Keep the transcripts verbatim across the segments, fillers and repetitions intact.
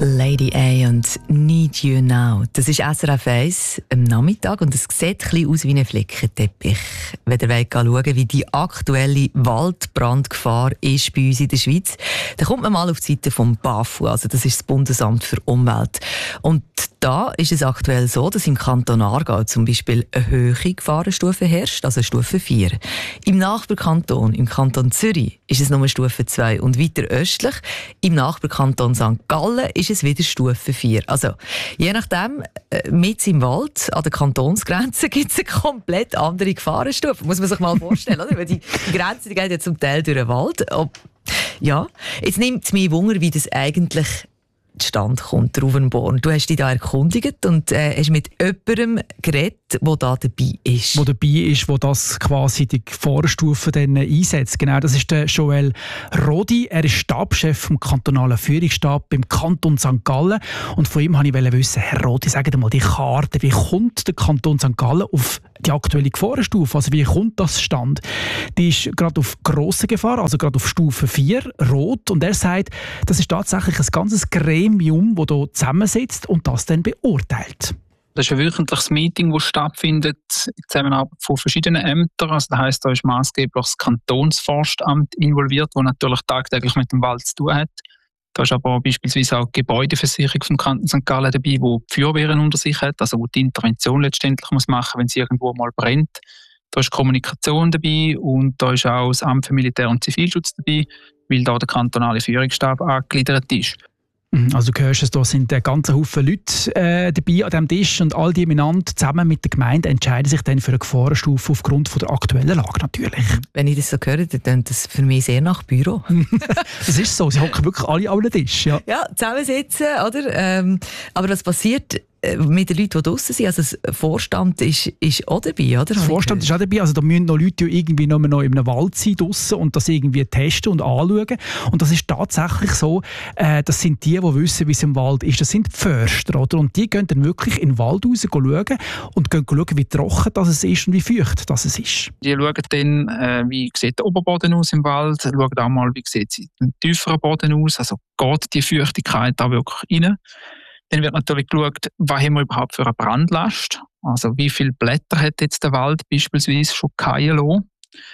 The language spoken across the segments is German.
Lady A und Need You Now. Das ist S R F eins am Nachmittag und es sieht ein bisschen aus wie ein Flickenteppich. Wenn ihr wollt schauen, wie die aktuelle Waldbrandgefahr ist bei uns in der Schweiz, dann kommt man mal auf die Seite vom BAFU, also das ist das Bundesamt für Umwelt. Und da ist es aktuell so, dass im Kanton Aargau zum Beispiel eine hohe Gefahrenstufe herrscht, also Stufe vier. Im Nachbarkanton, im Kanton Zürich, ist es nur Stufe zwei und weiter östlich, im Nachbarkanton Sankt Gallen, ist es wieder Stufe vier. Also, je nachdem, äh, mit im Wald, an der Kantonsgrenze, gibt es eine komplett andere Gefahrenstufe. Muss man sich mal vorstellen, oder? Weil die, die Grenze die geht ja zum Teil durch den Wald. Ob, ja, jetzt nimmt es mich Wunder, wie das eigentlich zustande kommt, Ruvenborn. Du hast dich da erkundigt und äh, hast mit jemandem geredet, der da dabei ist. Der dabei ist, der das quasi die Gefahrenstufe dann einsetzt. Genau, das ist der Joel Rodi. Er ist Stabschef vom kantonalen Führungsstab im Kanton Sankt Gallen. Und von ihm wollte ich wissen, Herr Rodi, sagen Sie mal die Karte, wie kommt der Kanton Sankt Gallen auf die aktuelle Gefahrenstufe? Also wie kommt das stand? Die ist gerade auf grosse Gefahr, also gerade auf Stufe vier, rot. Und er sagt, das ist tatsächlich ein ganzes Gremium, das hier zusammensitzt und das dann beurteilt. Das ist ein wöchentliches Meeting, das stattfindet in Zusammenarbeit von verschiedenen Ämtern. Also das heisst, da ist maßgeblich das Kantonsforstamt involviert, das natürlich tagtäglich mit dem Wald zu tun hat. Da ist aber beispielsweise auch die Gebäudeversicherung vom Kanton Sankt Gallen dabei, die die Feuerwehren unter sich hat, also wo die Intervention letztendlich muss machen, wenn es irgendwo mal brennt. Da ist Kommunikation dabei und da ist auch das Amt für Militär- und Zivilschutz dabei, weil da der kantonale Führungsstab angegliedert ist. Also du hörst es, da sind ein ganzer Haufen Leute äh, dabei an diesem Tisch und all die miteinander zusammen mit der Gemeinde entscheiden sich dann für eine Gefahrenstufe aufgrund von der aktuellen Lage natürlich. Wenn ich das so höre, dann klingt das für mich sehr nach Büro. Das ist so, sie hocken wirklich alle an einem Tisch. Ja, ja zusammensitzen, oder? Ähm, aber was passiert mit den Leuten, die draussen sind? Also der Vorstand ist, ist auch dabei, oder? Der Vorstand ist auch dabei. Also da müssen noch Leute die irgendwie nur noch in einem Wald sein draussen und das irgendwie testen und anschauen. Und das ist tatsächlich so, äh, das sind die, die wissen, wie es im Wald ist. Das sind die Förster, oder? Und die gehen dann wirklich in den Wald raus schauen und gehen schauen, wie trocken das ist und wie feucht das ist. Die schauen dann, äh, wie sieht der Oberboden aus im Wald, schauen auch mal, wie sieht der tiefere Boden aus, also geht die Feuchtigkeit da wirklich rein. Dann wird natürlich geschaut, was haben wir überhaupt für eine Brandlast. Also wie viele Blätter hat jetzt der Wald beispielsweise schon fallen lassen,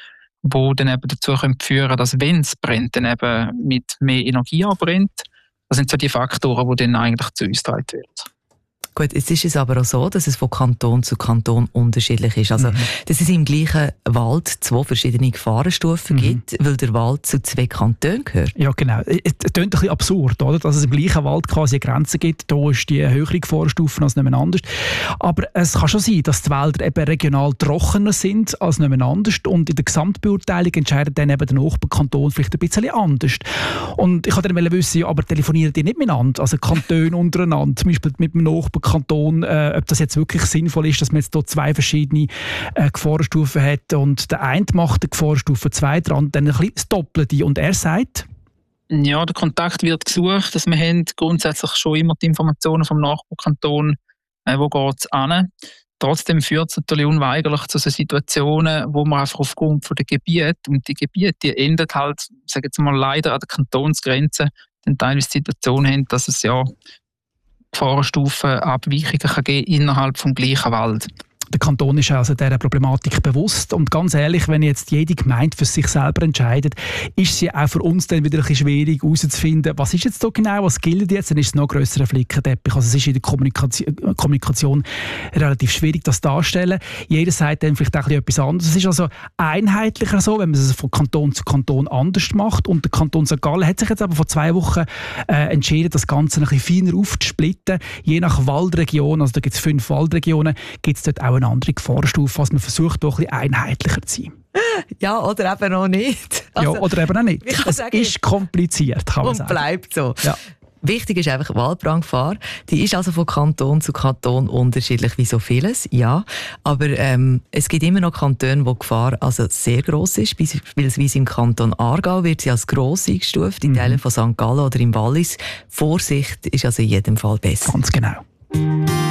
die dann eben dazu führen können, dass wenn es brennt, dann eben mit mehr Energie anbrennt. Das sind so die Faktoren, die dann eigentlich zu uns getragen werden. Gut, jetzt ist es aber auch so, dass es von Kanton zu Kanton unterschiedlich ist. Also, mhm. dass es im gleichen Wald zwei verschiedene Gefahrenstufen mhm. gibt, weil der Wald zu zwei Kantonen gehört. Ja, genau. Es klingt ein bisschen absurd, oder? Dass es im gleichen Wald quasi eine Grenze gibt. Da ist die höhere Gefahrenstufe als niemand anders. Aber es kann schon sein, dass die Wälder eben regional trockener sind als niemand anders. Und in der Gesamtbeurteilung entscheidet dann eben der Nachbarkanton vielleicht ein bisschen anders. Und ich wollte dann wissen, ja, aber telefonieren die nicht miteinander? Also Kantone untereinander, zum Beispiel mit dem Nachbarkanton. Kanton, äh, ob das jetzt wirklich sinnvoll ist, dass man jetzt hier zwei verschiedene äh, Gefahrenstufen hat und der eine macht die Gefahrenstufe zwei dran, dann ein bisschen das Doppelte. Und er sagt? Ja, der Kontakt wird gesucht, dass wir haben grundsätzlich schon immer die Informationen vom Nachbarkanton, äh, wo geht es hin. Trotzdem führt es natürlich unweigerlich zu so Situationen, wo man einfach aufgrund von der Gebiete, und die Gebiete, die enden halt, sagen wir mal, leider an der Kantonsgrenze, dann teilweise Situationen haben, dass es ja Gefahrenstufenabweichungen kann geben innerhalb des gleichen Wald. Der Kanton ist also dieser Problematik bewusst. Und ganz ehrlich, wenn jetzt jede Gemeinde für sich selber entscheidet, ist es ja auch für uns dann wieder ein bisschen schwierig herauszufinden, was ist jetzt da genau, was gilt jetzt, dann ist es noch ein grösserer Flickenteppich. Also es ist in der Kommunikation, Kommunikation relativ schwierig, das darzustellen. Jeder sagt dann vielleicht auch etwas anderes. Es ist also einheitlicher so, wenn man es von Kanton zu Kanton anders macht. Und der Kanton Sankt Gallen hat sich jetzt aber vor zwei Wochen äh, entschieden, das Ganze ein bisschen feiner aufzusplitten. Je nach Waldregion, also da gibt es fünf Waldregionen, gibt es dort auch eine andere Gefahrenstufe, was man versucht, doch ein bisschen einheitlicher zu sein. Ja, oder eben auch nicht. Also, ja, oder eben auch nicht. Es sagen, ist kompliziert, kann man und sagen. Und bleibt so. Ja. Wichtig ist einfach, Waldbrandgefahr, die ist also von Kanton zu Kanton unterschiedlich wie so vieles, ja. Aber ähm, es gibt immer noch Kantone, wo die Gefahr also sehr gross ist. Beispielsweise im Kanton Aargau wird sie als gross eingestuft, in Teilen mhm. von Sankt Gallen oder im Wallis. Vorsicht ist also in jedem Fall besser. Ganz genau.